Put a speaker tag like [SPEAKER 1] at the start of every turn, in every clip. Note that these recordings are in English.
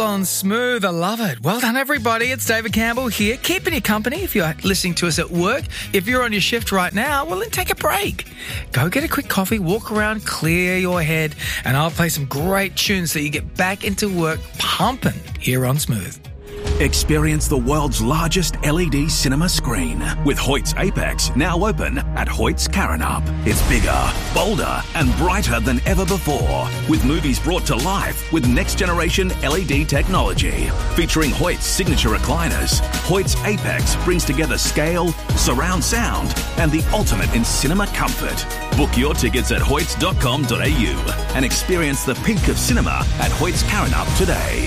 [SPEAKER 1] on Smooth. I love it. Well done, everybody. It's David Campbell here, keeping you company if you're listening to us at work. If you're on your shift right now, well, then take a break. Go get a quick coffee, walk around, clear your head, and I'll play some great tunes so you get back into work pumping here on Smooth.
[SPEAKER 2] Experience the world's largest LED cinema screen with Hoyt's Apex now open at Hoyt's Karrinyup. It's bigger, bolder and brighter than ever before, with movies brought to life with next-generation LED technology. Featuring Hoyt's signature recliners, Hoyt's Apex brings together scale, surround sound and the ultimate in cinema comfort. Book your tickets at hoyts.com.au and experience the peak of cinema at Hoyt's Karrinyup today.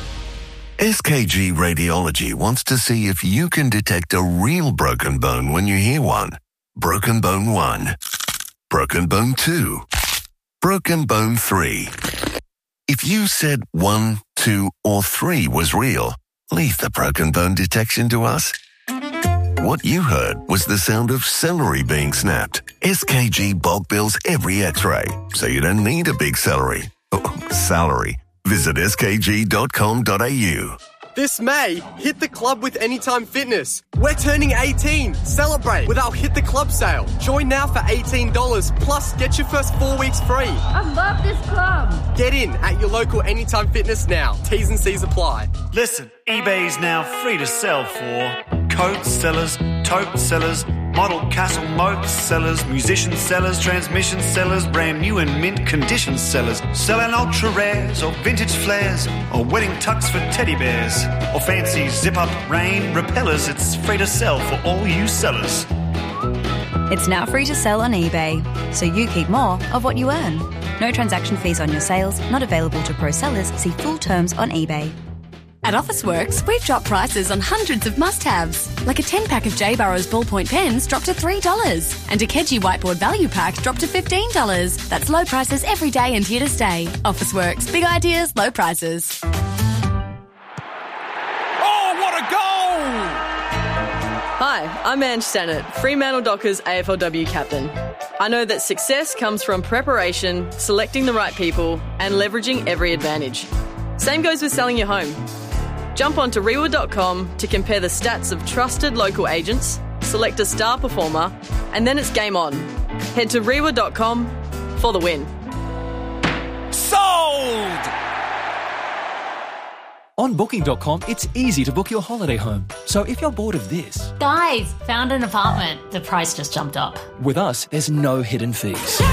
[SPEAKER 3] SKG Radiology wants to see if you can detect a real broken bone when you hear one. Broken bone 1. Broken bone 2. Broken bone 3. If you said 1, 2, or 3 was real, leave the broken bone detection to us. What you heard was the sound of celery being snapped. SKG bulk bills every x-ray, so you don't need a big celery. Salary. Visit skg.com.au.
[SPEAKER 4] This May, hit the club with Anytime Fitness. We're turning 18. Celebrate with our Hit the Club sale. Join now for $18, plus get your first 4 weeks free.
[SPEAKER 5] I love this club.
[SPEAKER 4] Get in at your local Anytime Fitness now. T's and C's apply.
[SPEAKER 6] Listen, eBay's now free to sell for coat sellers, tote sellers, model castle moat sellers, musician sellers, transmission sellers, brand new and mint condition sellers, selling ultra rares or vintage flares or wedding tux for teddy bears or fancy zip-up rain repellers. It's free to sell for all you sellers.
[SPEAKER 7] It's now free to sell on eBay, so you keep more of what you earn. No transaction fees on your sales, not available to pro sellers. See full terms on eBay.
[SPEAKER 8] At Officeworks, we've dropped prices on hundreds of must-haves, like a 10-pack of J. Burrows ballpoint pens dropped to $3 and a Kedgie whiteboard value pack dropped to $15. That's low prices every day and here to stay. Officeworks, big ideas, low prices.
[SPEAKER 9] Oh, what a goal!
[SPEAKER 10] Hi, I'm Ange Stannard, Fremantle Dockers AFLW captain. I know that success comes from preparation, selecting the right people, and leveraging every advantage. Same goes with selling your home. Jump onto Rewa.com to compare the stats of trusted local agents, select a star performer, and then it's game on. Head to Rewa.com for the win.
[SPEAKER 9] Sold!
[SPEAKER 11] On Booking.com, it's easy to book your holiday home. So if you're bored of this...
[SPEAKER 12] Guys, found an apartment. The price just jumped up.
[SPEAKER 11] With us, there's no hidden fees.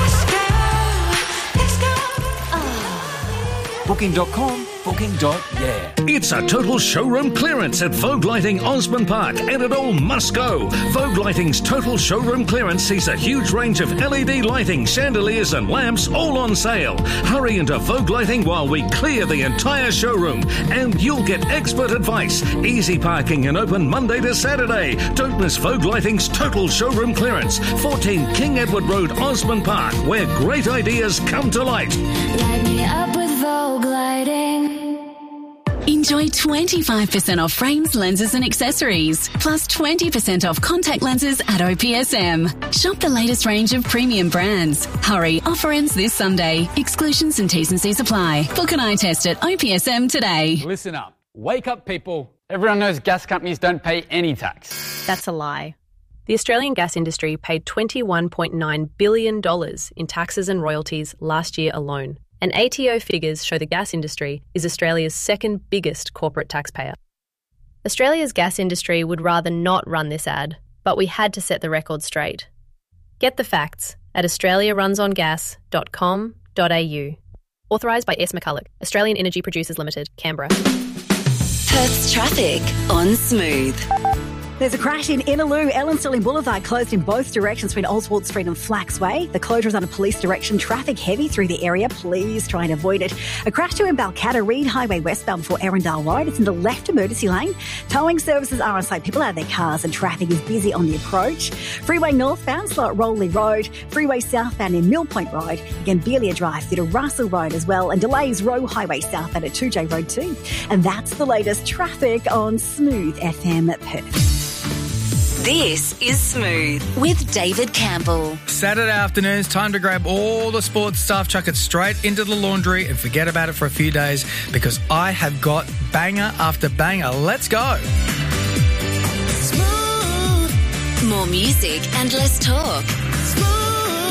[SPEAKER 11] Booking.com, booking.yeah.
[SPEAKER 13] It's a total showroom clearance at Vogue Lighting Osborne Park, and it all must go. Vogue Lighting's total showroom clearance sees a huge range of LED lighting, chandeliers and lamps all on sale. Hurry into Vogue Lighting while we clear the entire showroom, and you'll get expert advice, easy parking and open Monday to Saturday. Don't miss Vogue Lighting's total showroom clearance, 14 King Edward Road, Osborne Park, where great ideas come to light.
[SPEAKER 14] Light me up with Vogue Lighting.
[SPEAKER 8] Enjoy 25% off frames, lenses and accessories, plus 20% off contact lenses at OPSM. Shop the latest range of premium brands. Hurry, offer ends this Sunday. Exclusions and T's and C's apply. Book an eye test at OPSM today.
[SPEAKER 15] Listen up. Wake up, people. Everyone knows gas companies don't pay any tax.
[SPEAKER 16] That's a lie. The Australian gas industry paid $21.9 billion in taxes and royalties last year alone. And ATO figures show the gas industry is Australia's second biggest corporate taxpayer. Australia's gas industry would rather not run this ad, but we had to set the record straight. Get the facts at australiarunsongas.com.au. Authorised by S. McCulloch, Australian Energy Producers Limited, Canberra.
[SPEAKER 17] Perth's traffic on Smooth.
[SPEAKER 18] There's a crash in Innaloo. Ellen Sterling Boulevard closed in both directions between Oswald Street and Flax Way. The closure is under police direction. Traffic heavy through the area. Please try and avoid it. A crash too in Balcatta, Reed Highway westbound before Erindale Road. It's in the left emergency lane. Towing services are on site. People out of their cars and traffic is busy on the approach. Freeway northbound, slow at Rowley Road. Freeway southbound in Mill Point Road. Again, Beelia Drive through to Russell Road as well. And delays Roe Highway southbound at 2J Road 2. And that's the latest traffic on Smooth FM Perth.
[SPEAKER 17] This is Smooth with David Campbell.
[SPEAKER 1] Saturday afternoons, time to grab all the sports stuff, chuck it straight into the laundry and forget about it for a few days because I have got banger after banger. Let's go.
[SPEAKER 17] Smooth. More music and less talk. Smooth.